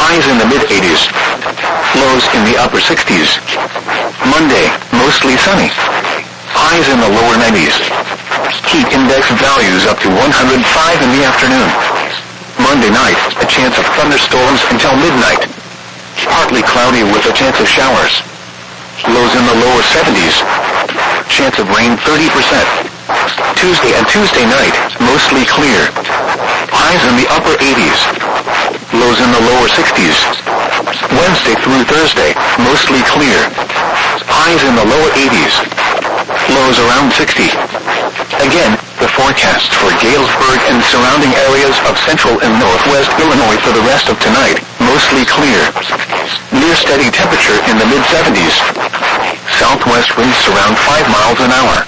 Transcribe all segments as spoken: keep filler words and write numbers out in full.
Highs in the mid-eighties. Lows in the upper sixties. Monday, mostly sunny. Highs in the lower nineties. Heat index values up to one hundred five in the afternoon. Monday night, a chance of thunderstorms until midnight. Partly cloudy with a chance of showers. Lows in the lower seventies. Chance of rain thirty percent. Tuesday and Tuesday night, mostly clear. Highs in the upper eighties. Lows in the lower sixties. Wednesday through Thursday, mostly clear. Highs in the lower eighties. Lows around sixty. Again, the forecast for Galesburg and surrounding areas of central and northwest Illinois for the rest of tonight, mostly clear. Near steady temperature in the mid-seventies. Southwest winds around five miles an hour.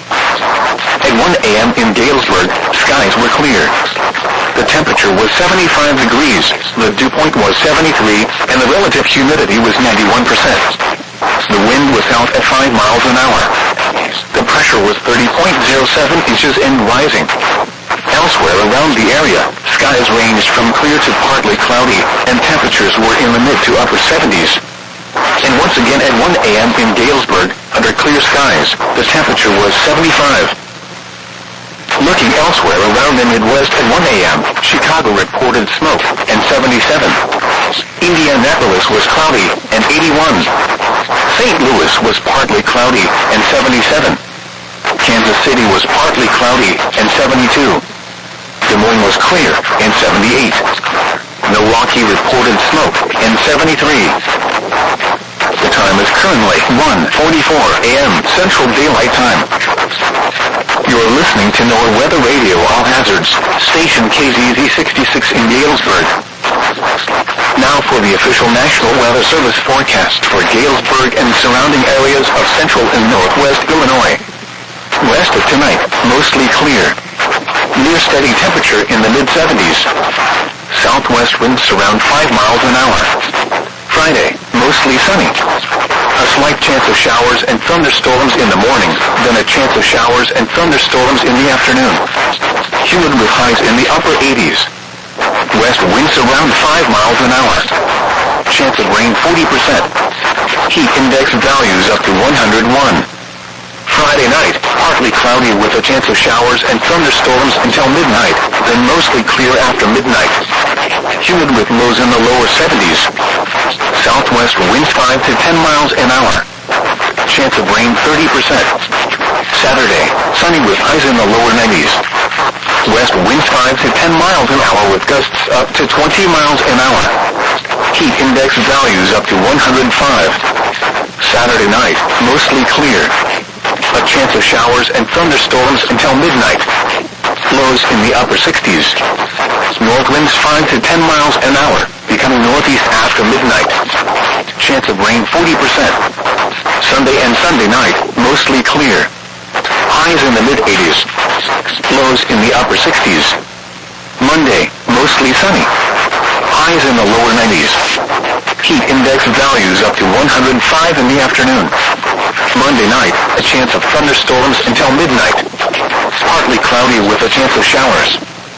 At one a.m. in Galesburg, skies were clear. The temperature was seventy-five degrees, the dew point was seventy-three, and the relative humidity was ninety-one percent. The wind was out at five miles an hour. The pressure was thirty point zero seven inches and rising. Elsewhere around the area, skies ranged from clear to partly cloudy, and temperatures were in the mid to upper seventies. And once again at one a.m. in Galesburg, under clear skies, the temperature was seventy-five. Looking elsewhere around the Midwest at one a.m., Chicago reported smoke, and seventy-seven. Indianapolis was cloudy, and eighty-one. Saint Louis was partly cloudy, and seventy-seven. Kansas City was partly cloudy, and seventy-two. Des Moines was clear, and seventy-eight. Milwaukee reported smoke, and seventy-three. The time is currently one forty-four a.m. Central Daylight Time. You're listening to NOAA Weather Radio All Hazards, station K Z Z sixty-six in Galesburg. Now for the official National Weather Service forecast for Galesburg and surrounding areas of central and northwest Illinois. West of tonight, mostly clear. Near steady temperature in the mid-seventies. Southwest winds around five miles an hour. Friday, mostly sunny. A slight chance of showers and thunderstorms in the morning, then a chance of showers and thunderstorms in the afternoon. Humid with highs in the upper eighties. West winds around five miles an hour. Chance of rain forty percent. Heat index values up to one hundred one. Friday night, partly cloudy with a chance of showers and thunderstorms until midnight, then mostly clear after midnight. Humid with lows in the lower seventies. Southwest winds five to ten miles an hour. Chance of rain thirty percent. Saturday, sunny with highs in the lower nineties. West winds five to ten miles an hour with gusts up to twenty miles an hour. Heat index values up to one hundred five. Saturday night, mostly clear. A chance of showers and thunderstorms until midnight. Lows in the upper sixties. North winds five to ten miles an hour, becoming northeast after midnight. Chance of rain forty percent. Sunday and Sunday night, mostly clear. Highs in the mid-eighties. Lows in the upper sixties. Monday, mostly sunny. Highs in the lower nineties. Heat index values up to one hundred five in the afternoon. Monday night, a chance of thunderstorms until midnight. Partly cloudy with a chance of showers.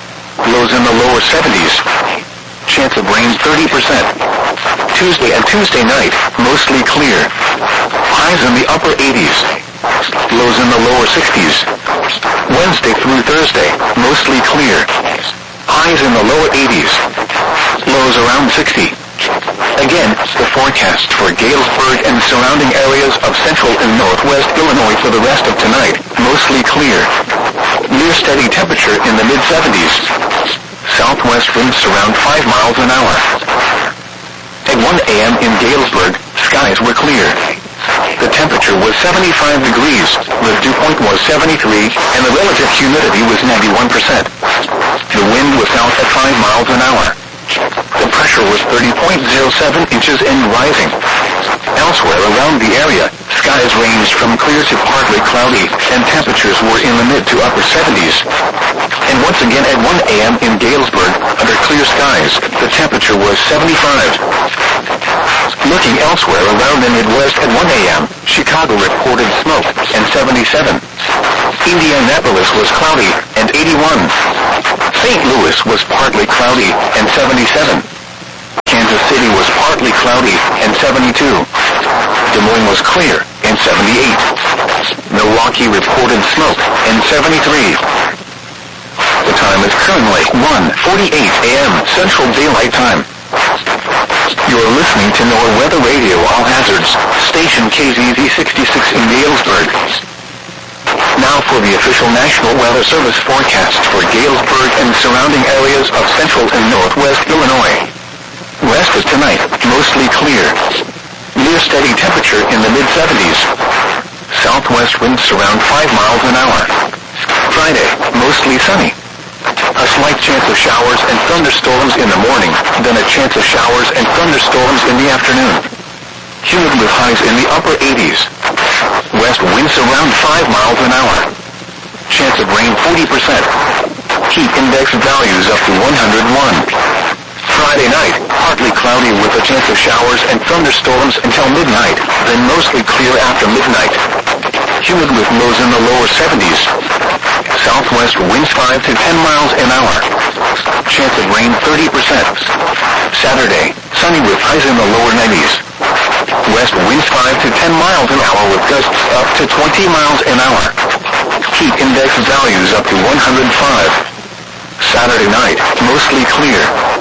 Lows in the lower seventies. Chance of rain thirty percent. Tuesday and Tuesday night, mostly clear. Highs in the upper eighties. Lows in the lower sixties. Wednesday through Thursday, mostly clear. Highs in the lower eighties. Lows around sixty. Again, the forecast for Galesburg and surrounding areas of central and northwest Illinois for the rest of tonight, mostly clear. Near steady temperature in the mid-seventies. Southwest winds around five miles an hour. At one a.m. in Galesburg, skies were clear. The temperature was seventy-five degrees, the dew point was seventy-three, and the relative humidity was ninety-one percent. The wind was south at five miles an hour. The pressure was thirty point zero seven inches and rising. Elsewhere around the area, skies ranged from clear to partly cloudy, and temperatures were in the mid to upper seventies. And once again at one a.m. in Galesburg, under clear skies, the temperature was seventy-five. Looking elsewhere around the Midwest at one a.m., Chicago reported smoke, and seventy-seven. Indianapolis was cloudy, and eighty-one. Saint Louis was partly cloudy, and seventy-seven. Kansas Kansas City was partly cloudy and seventy-two. Des Moines was clear and seventy-eight. Milwaukee reported smoke and seventy-three. The time is currently one forty-eight a m Central Daylight Time. You're listening to NOAA Weather Radio All Hazards, station K Z Z sixty-six in Galesburg. Now for the official National Weather Service forecast for Galesburg and surrounding areas of central and northwest Illinois. West of tonight, mostly clear. Near steady temperature in the mid seventies. Southwest winds around five miles an hour. Friday, mostly sunny. A slight chance of showers and thunderstorms in the morning, then a chance of showers and thunderstorms in the afternoon. Humid with highs in the upper eighties. West winds around five miles an hour. Chance of rain forty percent. Heat index values up to one hundred one. Friday night, partly cloudy with a chance of showers and thunderstorms until midnight, then mostly clear after midnight. Humid with lows in the lower seventies. Southwest winds five to ten miles an hour. Chance of rain thirty percent. Saturday, sunny with highs in the lower nineties. West winds five to ten miles an hour with gusts up to twenty miles an hour. Heat index values up to one hundred five. Saturday night, mostly clear.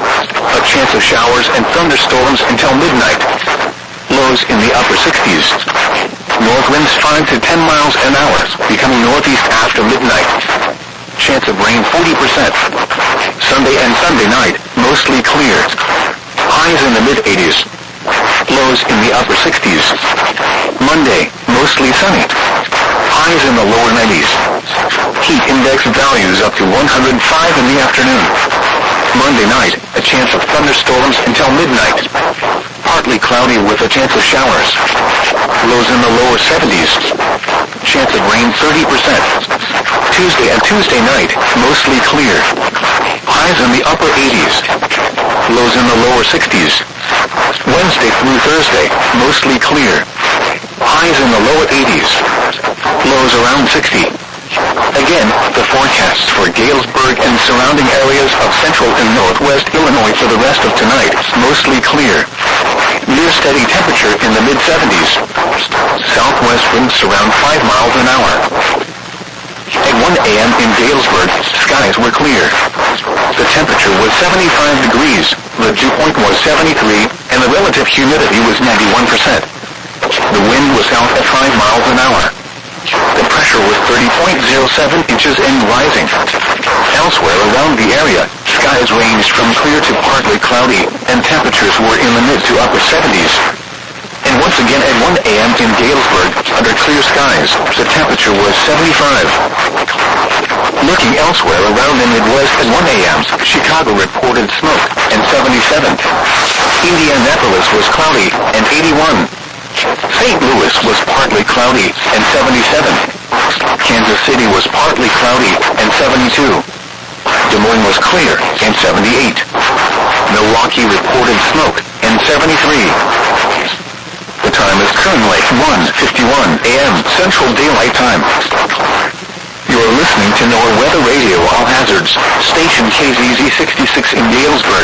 A chance of showers and thunderstorms until midnight. Lows in the upper sixties. North winds five to ten miles an hour, becoming northeast after midnight. Chance of rain forty percent. Sunday and Sunday night, mostly clear. Highs in the mid eighties. Lows in the upper sixties. Monday, mostly sunny. Highs in the lower nineties. Heat index values up to one hundred five in the afternoon. Monday night, a chance of thunderstorms until midnight. Partly cloudy with a chance of showers. Lows in the lower seventies. Chance of rain thirty percent. Tuesday and Tuesday night, mostly clear. Highs in the upper eighties. Lows in the lower sixties. Wednesday through Thursday, mostly clear. Highs in the lower eighties. Lows around sixty. Again, the forecast for Galesburg and surrounding areas of central and northwest Illinois for the rest of tonight, mostly clear. Near steady temperature in the mid seventies. Southwest winds around five miles an hour. At one a m in Galesburg, skies were clear. The temperature was seventy-five degrees, the dew point was seventy-three, and the relative humidity was ninety-one percent. The wind was south at five miles an hour. The pressure was thirty point zero seven inches and rising. Elsewhere around the area, skies ranged from clear to partly cloudy, and temperatures were in the mid to upper seventies. And once again at one a m in Galesburg, under clear skies, the temperature was seventy-five. Looking elsewhere around the Midwest at one a m, Chicago reported smoke and seventy-seven. Indianapolis was cloudy and eighty-one. Saint Louis was partly cloudy and seventy-seven. Kansas City was partly cloudy and seventy-two. Des Moines was clear and seventy-eight. Milwaukee reported smoke and seventy-three. The time is currently one fifty-one a m Central Daylight Time. You're listening to NOAA Weather Radio All Hazards, station K Z Z sixty-six in Galesburg.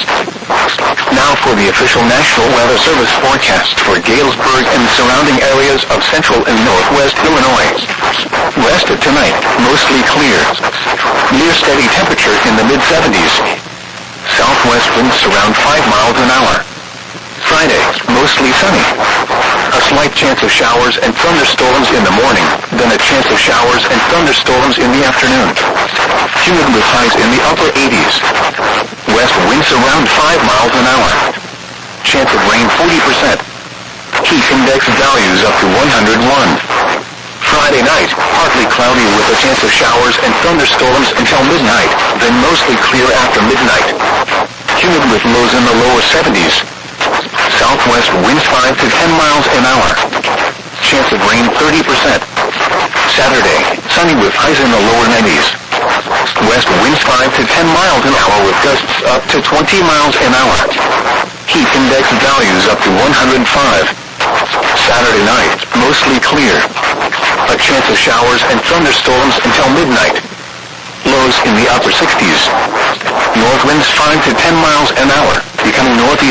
Now for the official National Weather Service forecast for Galesburg and surrounding areas of central and northwest Illinois. West of tonight, mostly clear. Near steady temperature in the mid seventies. Southwest winds around five miles an hour. Friday, mostly sunny. A slight chance of showers and thunderstorms in the morning, then a chance of showers and thunderstorms in the afternoon. Humid with highs in the upper eighties. West winds around five miles an hour. Chance of rain forty percent. Heat index values up to one hundred one. Friday night, partly cloudy with a chance of showers and thunderstorms until midnight, then mostly clear after midnight. Humid with lows in the lower seventies. Southwest winds five to ten miles an hour. Chance of rain thirty percent. Saturday, sunny with highs in the lower nineties. West winds five to ten miles an hour with gusts up to twenty miles an hour. Heat index values up to one hundred five. Saturday night, mostly clear. A chance of showers and thunderstorms until midnight. Lows in the upper sixties. North winds five to ten miles an hour, becoming northeast